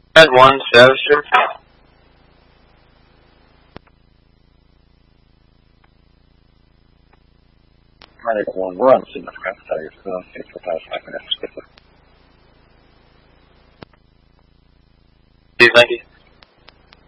Red 1, service, sir. Medic 1, we're on scene of crash targets. We're on scene for 5 minutes. Thank you.